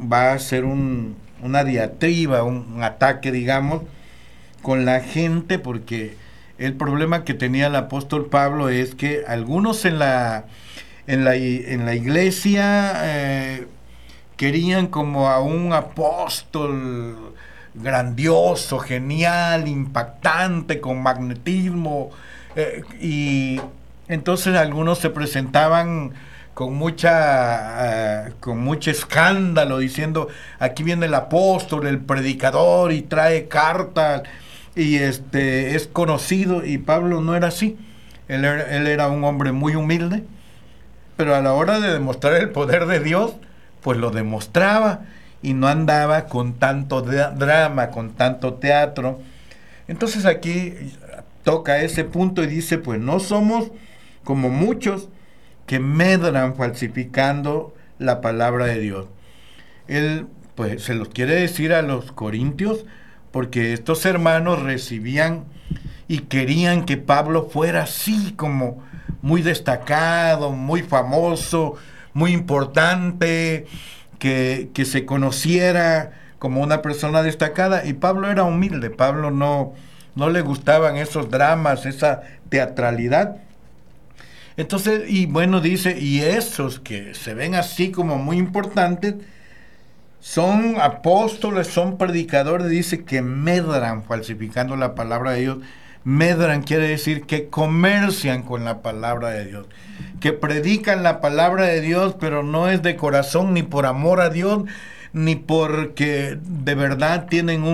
va a hacer una diatriba, un ataque, digamos, con la gente, porque el problema que tenía el apóstol Pablo es que algunos en la iglesia querían como a un apóstol grandioso, genial, impactante, con magnetismo, y entonces algunos se presentaban con mucho escándalo, diciendo: aquí viene el apóstol, el predicador, y trae cartas, y es conocido. Y Pablo no era así. Él era un hombre muy humilde, pero a la hora de demostrar el poder de Dios, pues lo demostraba, y no andaba con tanto drama, con tanto teatro. Entonces aquí toca ese punto y dice: pues no somos como muchos que medran falsificando la palabra de Dios. Él pues se los quiere decir a los corintios, porque estos hermanos recibían y querían que Pablo fuera así, como muy destacado, muy famoso, muy importante, que se conociera como una persona destacada. Y Pablo era humilde. Pablo no le gustaban esos dramas, esa teatralidad. Entonces, y bueno, dice: y esos que se ven así como muy importantes son apóstoles, son predicadores, dice, que medran falsificando la palabra de Dios. Medran quiere decir que comercian con la palabra de Dios, que predican la palabra de Dios, pero no es de corazón, ni por amor a Dios, ni porque de verdad tienen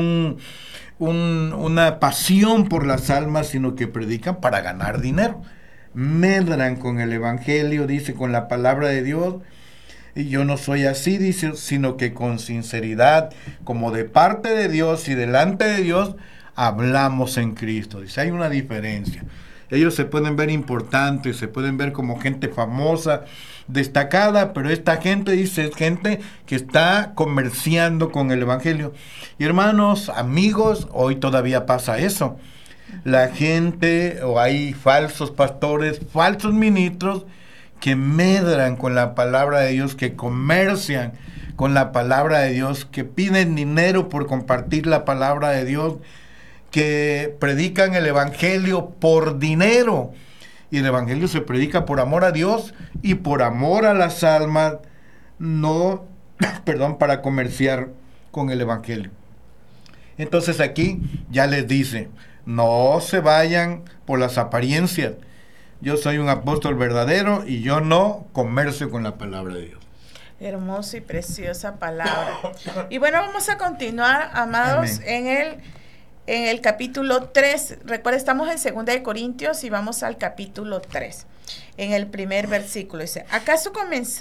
una pasión por las almas, sino que predican para ganar dinero. Medran con el evangelio, dice, con la palabra de Dios. Y yo no soy así, dice, sino que con sinceridad, como de parte de Dios y delante de Dios, hablamos en Cristo. Dice, hay una diferencia. Ellos se pueden ver importantes, se pueden ver como gente famosa, destacada, pero esta gente, dice, es gente que está comerciando con el evangelio. Y hermanos, amigos, hoy todavía pasa eso. La gente, o hay falsos pastores, falsos ministros, que medran con la palabra de Dios, que comercian con la palabra de Dios, que piden dinero por compartir la palabra de Dios, que predican el evangelio por dinero. Y el evangelio se predica por amor a Dios y por amor a las almas, no, perdón, para comerciar con el evangelio. Entonces aquí ya les dice: no se vayan por las apariencias. Yo soy un apóstol verdadero y yo no comercio con la palabra de Dios. Hermosa y preciosa palabra. Y bueno, vamos a continuar, amados, en el capítulo 3. Recuerda, estamos en 2 de Corintios y vamos al capítulo 3. En el primer versículo dice: ¿acaso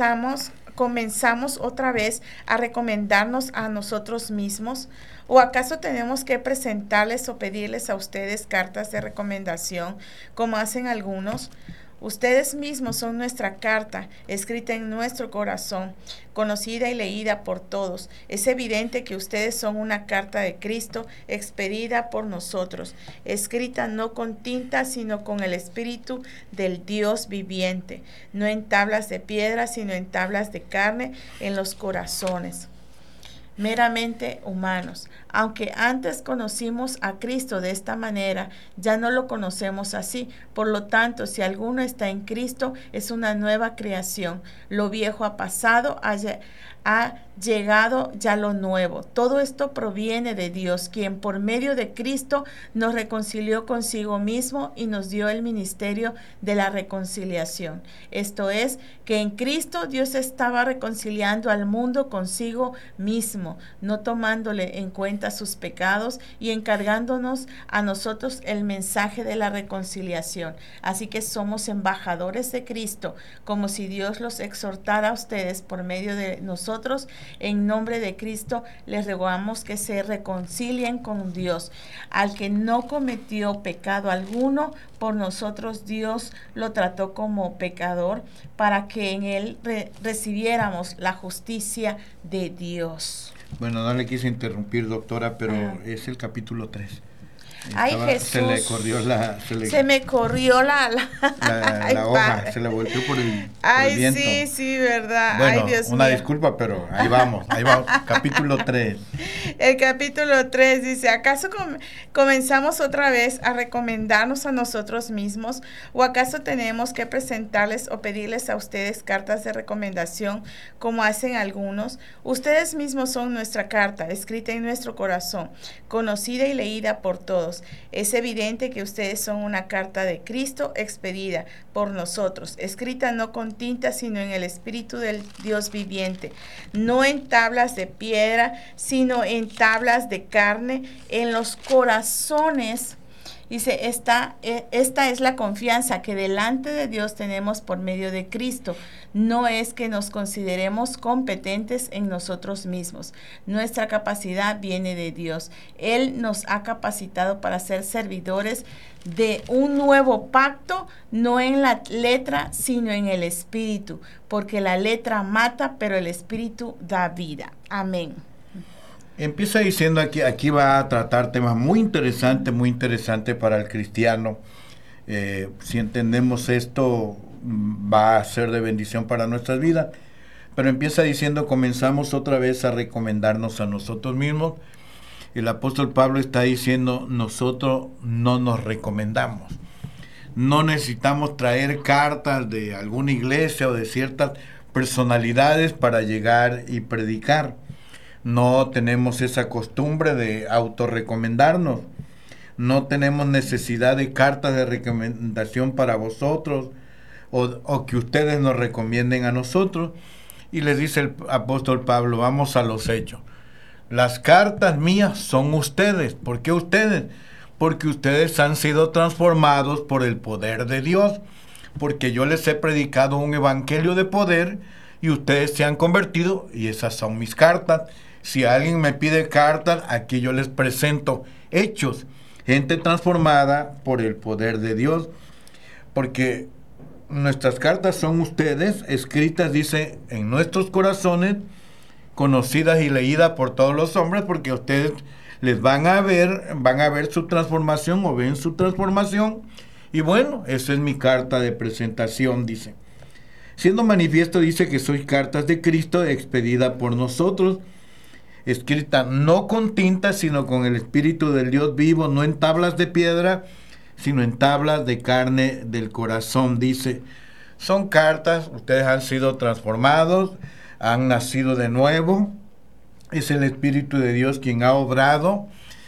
comenzamos otra vez a recomendarnos a nosotros mismos? ¿O acaso tenemos que presentarles o pedirles a ustedes cartas de recomendación, como hacen algunos? Ustedes mismos son nuestra carta, escrita en nuestro corazón, conocida y leída por todos. Es evidente que ustedes son una carta de Cristo, expedida por nosotros, escrita no con tinta, sino con el Espíritu del Dios viviente, no en tablas de piedra, sino en tablas de carne, en los corazones meramente humanos. Aunque antes conocimos a Cristo de esta manera, ya no lo conocemos así. Por lo tanto, si alguno está en Cristo, es una nueva creación. Lo viejo ha pasado, ha llegado ya lo nuevo. Todo esto proviene de Dios, quien por medio de Cristo nos reconcilió consigo mismo y nos dio el ministerio de la reconciliación. Esto es, que en Cristo Dios estaba reconciliando al mundo consigo mismo, no tomándole en cuenta sus pecados y encargándonos a nosotros el mensaje de la reconciliación. Así que somos embajadores de Cristo, como si Dios los exhortara a ustedes por medio de nosotros. En nombre de Cristo les rogamos que se reconcilien con Dios. Al que no cometió pecado alguno, por nosotros Dios lo trató como pecador, para que en él recibiéramos la justicia de Dios. Bueno, no le quise interrumpir, doctora, pero es el capítulo 3. Ay, Jesús. Se le corrió se me corrió la la hoja, se le volteó por el viento. Sí, verdad. Bueno, Ay, Dios una mío. disculpa, pero ahí vamos. Capítulo 3. El capítulo 3 dice, ¿acaso comenzamos otra vez a recomendarnos a nosotros mismos? ¿O acaso tenemos que presentarles o pedirles a ustedes cartas de recomendación como hacen algunos? Ustedes mismos son nuestra carta, escrita en nuestro corazón, conocida y leída por todos. Es evidente que ustedes son una carta de Cristo expedida por nosotros, escrita no con tinta, sino en el Espíritu del Dios viviente, no en tablas de piedra, sino en tablas de carne, en los corazones. Dice, esta es la confianza que delante de Dios tenemos por medio de Cristo. No es que nos consideremos competentes en nosotros mismos. Nuestra capacidad viene de Dios. Él nos ha capacitado para ser servidores de un nuevo pacto, no en la letra, sino en el Espíritu. Porque la letra mata, pero el Espíritu da vida. Amén. Empieza diciendo aquí va a tratar temas muy interesante para el cristiano. Si entendemos esto, va a ser de bendición para nuestras vidas. Pero empieza diciendo, comenzamos otra vez a recomendarnos a nosotros mismos. El apóstol Pablo está diciendo, nosotros no nos recomendamos. No necesitamos traer cartas de alguna iglesia o de ciertas personalidades para llegar y predicar. No tenemos esa costumbre de autorrecomendarnos. No tenemos necesidad de cartas de recomendación para vosotros o que ustedes nos recomienden a nosotros. Y les dice el apóstol Pablo, vamos a los hechos. Las cartas mías son ustedes. ¿Por qué ustedes? Porque ustedes han sido transformados por el poder de Dios. Porque yo les he predicado un evangelio de poder y ustedes se han convertido y esas son mis cartas. Si alguien me pide cartas, aquí yo les presento hechos, gente transformada por el poder de Dios, porque nuestras cartas son ustedes, escritas, dice, en nuestros corazones, conocidas y leídas por todos los hombres, porque ustedes les van a ver su transformación o ven su transformación, y bueno, esa es mi carta de presentación, dice. Siendo manifiesto, dice que sois cartas de Cristo expedida por nosotros, escrita no con tinta, sino con el Espíritu del Dios vivo, no en tablas de piedra, sino en tablas de carne del corazón. Dice, son cartas, ustedes han sido transformados, han nacido de nuevo, es el Espíritu de Dios quien ha obrado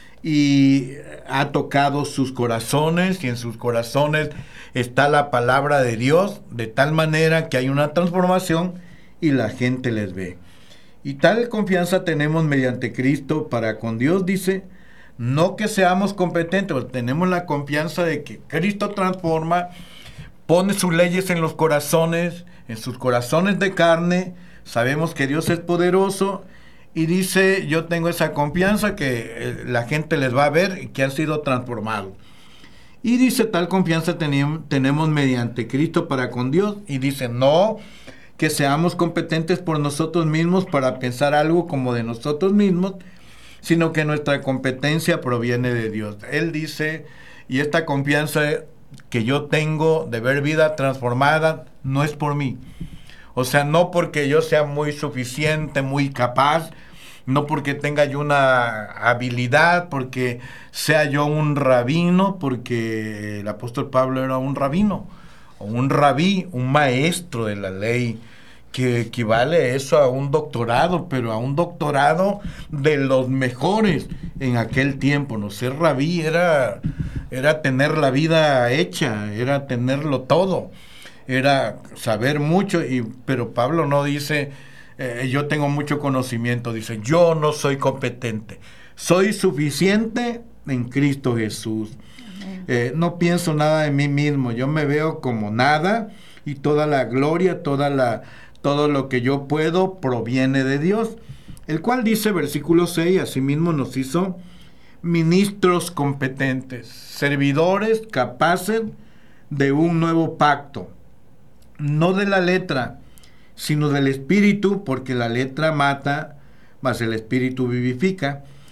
y ha tocado sus corazones, y en sus corazones está la palabra de Dios, de tal manera que hay una transformación y la gente les ve. Y tal confianza tenemos mediante Cristo para con Dios, dice, no que seamos competentes, pero tenemos la confianza de que Cristo transforma, pone sus leyes en los corazones, en sus corazones de carne, sabemos que Dios es poderoso, y dice, yo tengo esa confianza que la gente les va a ver y que han sido transformados. Y dice, tal confianza tenemos mediante Cristo para con Dios, y dice, no que seamos competentes por nosotros mismos para pensar algo como de nosotros mismos, sino que nuestra competencia proviene de Dios. Él dice, y esta confianza que yo tengo de ver vida transformada, no es por mí. O sea, no porque yo sea muy suficiente, muy capaz, no porque tenga yo una habilidad, porque sea yo un rabino, porque el apóstol Pablo era un rabino, o un rabí, un maestro de la ley, que equivale eso a un doctorado, pero a un doctorado de los mejores en aquel tiempo. No ser rabí era tener la vida hecha, era tenerlo todo, era saber mucho, pero Pablo no dice, yo tengo mucho conocimiento, dice, yo no soy competente, soy suficiente en Cristo Jesús. No pienso nada de mí mismo, yo me veo como nada, y toda la gloria, todo lo que yo puedo proviene de Dios, el cual dice, versículo 6, asimismo nos hizo ministros competentes, servidores capaces de un nuevo pacto, no de la letra, sino del Espíritu, porque la letra mata, mas el Espíritu vivifica.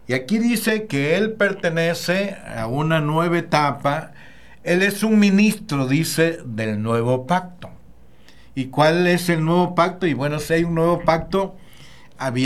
Y aquí dice que él pertenece a una nueva etapa. Él es un ministro, dice, del nuevo pacto. ¿Y cuál es el nuevo pacto? Y bueno, si hay un nuevo pacto, había